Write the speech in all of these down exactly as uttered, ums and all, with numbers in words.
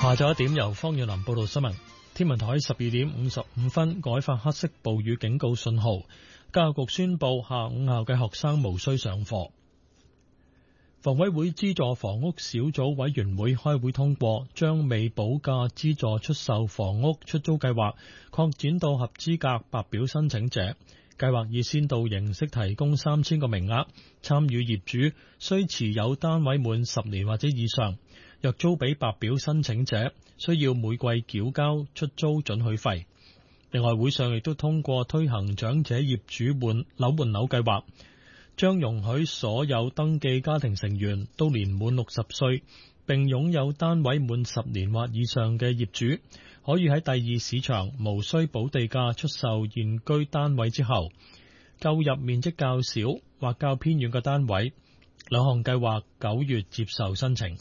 下晝一點，由方遠林報道新聞。天文台十二點五十五分改發黑色暴雨警告信號，教育局宣布下午校嘅學生無需上課。房委會資助房屋小組委員會開會通過，將未補價資助出售房屋出租計劃擴展到合資格白表申請者。計劃以先導形式提供三千個名額，參與業主需持有單位滿十年或者以上。若租俾白表申請者，需要每季繳交出租准許費。另外，會上亦都通過推行長者業主換樓換樓計劃，將容許所有登記家庭成員都年滿六十歲並擁有單位滿十年或以上嘅業主，可以喺第二市場無需補地價出售現居單位之後，購入面積較少或較偏遠嘅單位。兩項計劃九月接受申請。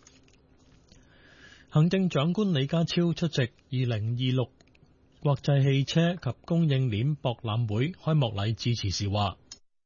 行政長官李家超出席二零二六國際汽車及供應鏈博覽會開幕禮致辭時話，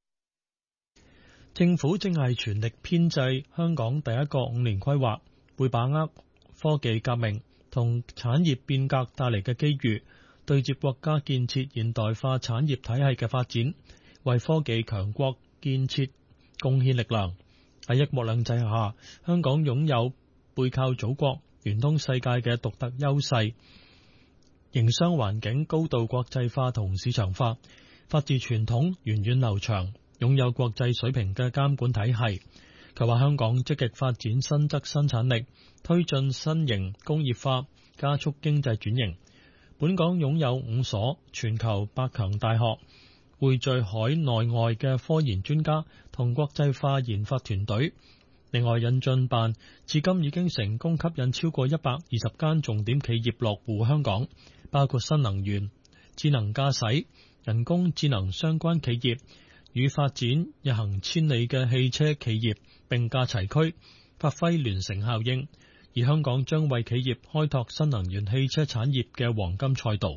政府正係全力編製香港第一個五年規劃，會把握科技革命同產業變革帶嚟嘅機遇，對接國家建設現代化產業體系嘅發展，為科技強國建設貢獻力量。喺一國兩制下，香港擁有背靠祖國、聯通世界嘅獨特優勢，營商環境高度國際化同市場化，法治傳統源遠流長，擁有國際水平嘅監管體系。佢話香港積極發展新質生產力，推進新型工業化，加速經濟轉型。本港擁有五所全球百強大學，匯聚海內外嘅科研專家同國際化研發團隊。另外，引進辦至今已經成功吸引超過一百二十間重點企業落戶香港，包括新能源、智能駕駛、人工智能相關企業，與發展日行千里嘅汽車企業並駕齊驅，發揮聯乘效應。而香港將為企業開拓新能源汽車產業嘅黃金賽道。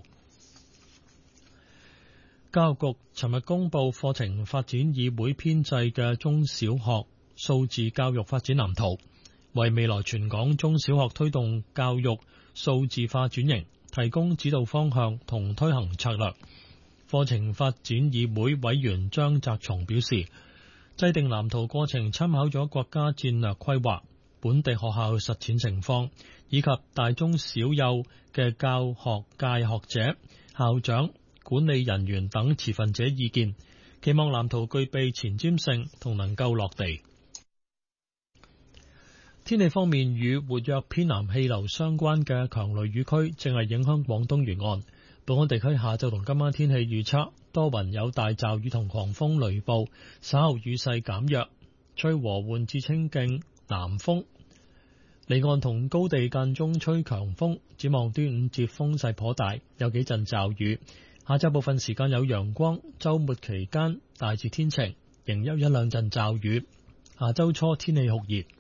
教育局尋日公布課程發展議會編製嘅中小學數字教育發展藍圖，為未來全港中小學推動教育數字化轉型提供指導方向同推行策略。課程發展議會委員張澤松表示，制定藍圖過程參考咗國家戰略規劃、本地學校實踐情況以及大中小幼嘅教學界學者、校長、管理人員等持份者意見，期望藍圖具備前瞻性同能夠落地。天氣方面，與活躍偏南氣流相關嘅強雷雨區正係影響廣東沿岸。本港地區下晝同今晚天氣預測，多雲有大驟雨同狂風雷暴，稍後雨勢減弱，吹和緩至清勁南風。離岸同高地間中吹強風，展望端午節風勢頗大，有幾陣驟雨。下晝部分時間有陽光，週末期間大致天晴，仍有一兩陣驟雨。下週初天氣酷熱。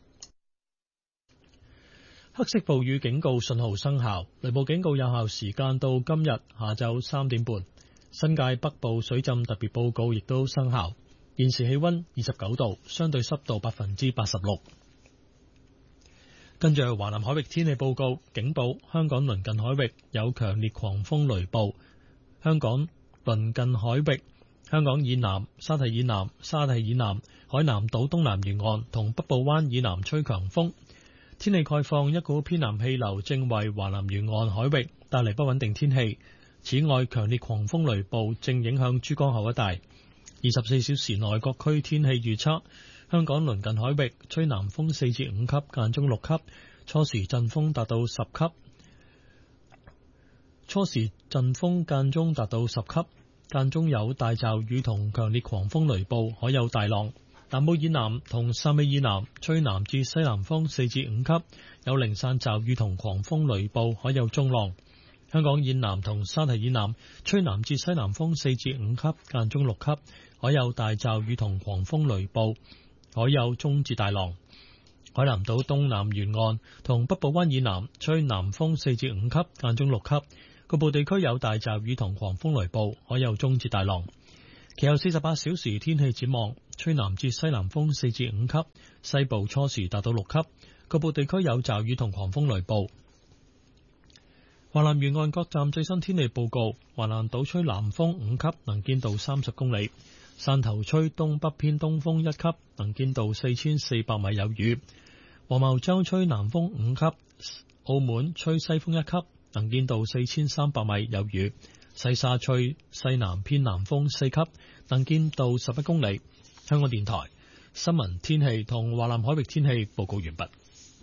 黑色暴雨警告信號生效，雷暴警告有效時間到今日下晝三點半。新界北部水浸特別報告亦都生效。現時氣溫二十九度，相對濕度百分之八十六。跟住華南海域天氣報告，警報：香港鄰近海域有強烈狂風雷暴。香港鄰近海域、香港以南、沙堤以南、沙堤以南、海南島東南沿岸同北部灣以南吹強風。天氣概況：一股偏南氣流正為華南沿岸海域帶嚟不穩定天氣。此外，強烈狂風雷暴正影響珠江口一帶。二十四小時內各區天氣預測：香港鄰近海域吹南風四至五級，間中六級，初時陣風達到十級。初時陣風間中達到十級，間中有大驟雨同強烈狂風雷暴，海有大浪。南澳以南同汕尾以南吹南至西南風四至五級，有零散驟雨同狂風雷暴，海有中浪。香港以南同沙堤以南吹南至西南風四至五級，間中六級，海有大驟雨同狂風雷暴，海有中至大浪。海南島東南沿岸同北部灣以南吹南風四至五級，間中六級，局部地區有大驟雨同狂風雷暴，海有中至大浪。其後四十八小時天氣展望：吹南至西南風四至五級，西部初時達到六級，局部地區有驟雨同狂風雷暴。 華南沿岸各站最新天氣報告：華南島吹南風五級，能見度三十公里；汕頭吹東北偏東風一級，能見度四千四百米有雨；黃茅洲吹南風五級；澳門吹西風一級，能見度四千三百米有雨；西沙吹西南偏南風四級，能見度十一公里。香港電台新聞天氣同華南海域天氣報告完畢。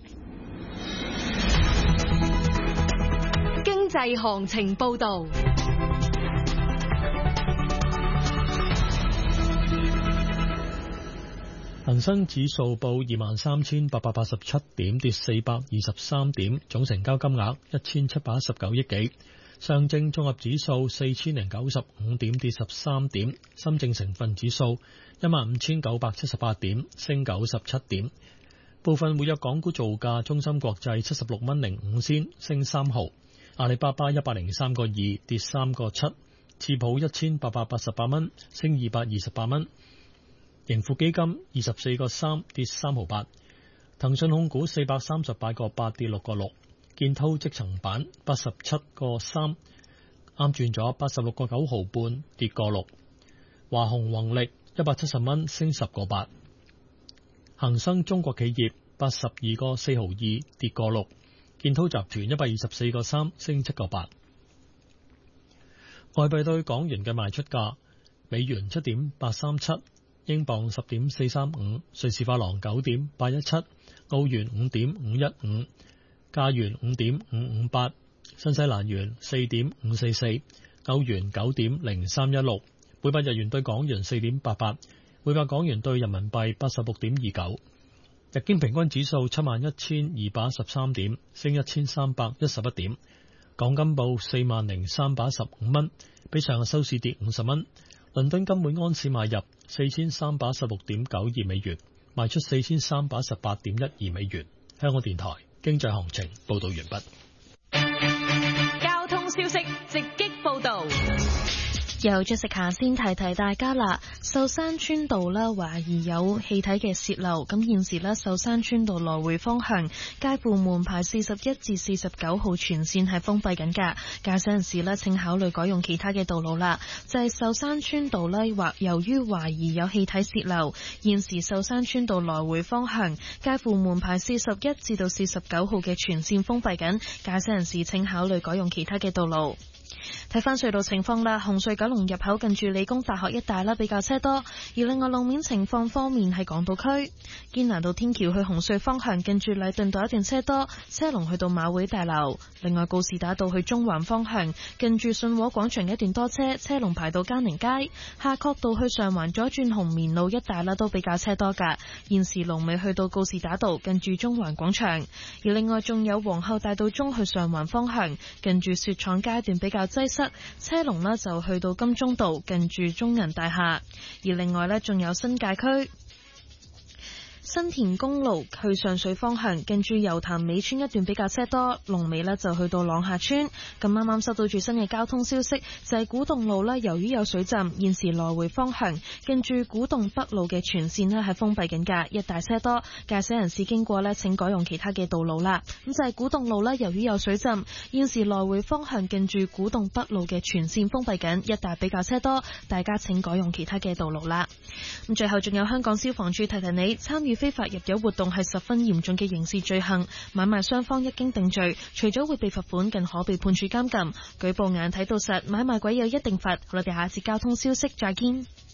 經濟行情報道。 恒生指數報二萬三千八百八十七點，跌四百二十三點，總成交金額一千七百一十九億幾。上證綜合指數四千零九十五點，跌十三點。深證成分指數一萬五千九百七十八點，升九十七點。部分活躍港股造價：中芯國際七十六蚊零五仙，升三毫；阿里巴巴一百零三個二，跌三個七；次普一千八百八十八蚊，升二百二十八蚊；盈富基金二十四個三，跌三毫八；騰訊控股四百三十八個八，跌六個六；建滔積層板八十七個三，啱轉咗八十六個九毫半，跌個六；華虹宏力一百七十蚊，升十個八；恒生中國企業八十二個四毫二，跌個六；建滔集團一百二十四個三，升七個八。外幣對港元嘅賣出價：美元七點八三七，英鎊十點四三五，瑞士法郎九點八一七，澳元五點五一五，加元五點五五八，新西蘭元四點五四四，歐元九點零三一六，每百日元對港元四點八八，每百港元對人民幣八十六點二九。日經平均指數七萬一千二百一十三點，升一千三百一十一點。港金報四萬零三百一十五蚊，比上日收市跌五十蚊。倫敦金每安士買入四千三百一十六點九二美元，賣出四千三百一十八點一二美元。香港電台經濟行情報道完畢。 交通消息直擊報道。 又再食下先提提大家啦，壽山村道啦，懷疑有氣體嘅洩漏，咁現時呢，壽山村道來回方向介乎門牌四十一至四十九號全線係封閉緊㗎，駕駛人士呢，請考慮改用其他嘅道路啦。就係壽山村道呢，或由於懷疑有氣體洩漏，現時壽山村道來回方向介乎門牌四十一至到四十九號嘅全線封閉緊，駕駛人士請考慮改用其他嘅道路。睇翻隧道情況啦，紅隧九龍入口近住理工大學一帶啦比較車多，而另外路面情況方面係港島區堅拿道天橋去紅隧方向近住禮頓道一段車多，車龍去到馬會大樓。另外告士打道去中環方向近住信和廣場一段多車，車龍排到嘉寧街。夏慤道去上環左轉紅棉路一帶啦都比較車多噶，現時龍尾去到告士打道近住中環廣場。而另外仲有皇后大道中去上環方向近住雪廠街段比較擠塞，車龍呢就去到金鐘道近住中銀大廈。而另外呢仲有新界區新田公路去上水方向近住油潭尾村一段比較車多，龍尾呢就去到朗下村。咁啱啱收到最新嘅交通消息，就係古洞路呢由於有水浸，現時來回方向近住古洞北路嘅全線呢係封閉緊㗎，一大車多，駕駛人士經過呢請改用其他嘅道路啦。咁就係古洞路呢由於有水浸，現時來回方向近住古洞北路嘅全線封閉緊，一大比較車多，大家請改用其他嘅道路啦。咁最後仲有香港消防處提提你，參與非法入油活動係十分嚴重嘅刑事罪行，買賣雙方一經定罪，除咗會被罰款，更可被判處監禁。舉報眼睇到實，買賣鬼有一定罰。我哋下一節交通消息再見。